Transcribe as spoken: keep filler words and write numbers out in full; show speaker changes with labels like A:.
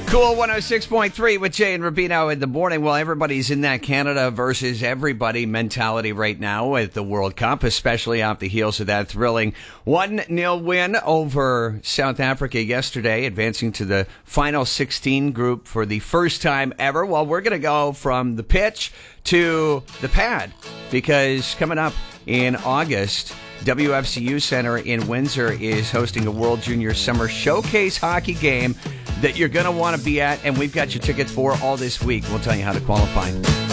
A: Cool one oh six point three with Jay and Rubino in the morning. Well, everybody's in that Canada versus everybody mentality right now with the World Cup, especially off the heels of that thrilling one nil win over South Africa yesterday, advancing to the final sixteen group for the first time ever. Well, we're going to go from the pitch to the pad because coming up in August, W F C U Center in Windsor is hosting a World Junior Summer Showcase hockey game that you're going to want to be at, and we've got your tickets for all this week. We'll tell you how to qualify.